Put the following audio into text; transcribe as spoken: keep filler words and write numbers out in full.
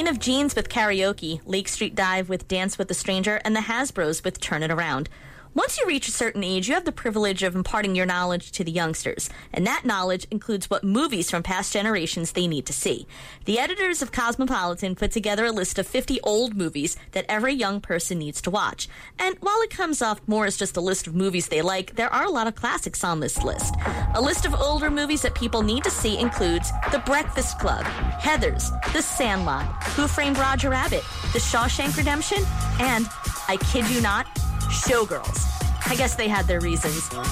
of Jeans with Karaoke, Lake Street Dive with Dance with a Stranger, and the Hasbros with Turn It Around. Once you reach a certain age, you have the privilege of imparting your knowledge to the youngsters, and that knowledge includes what movies from past generations they need to see. The editors of Cosmopolitan put together a list of fifty old movies that every young person needs to watch. And while it comes off more as just a list of movies they like, there are a lot of classics on this list. A list of older movies that people need to see includes The Breakfast Club, Heathers, The Sandlot, Who Framed Roger Rabbit, The Shawshank Redemption, and, I kid you not, Showgirls. I guess they had their reasons.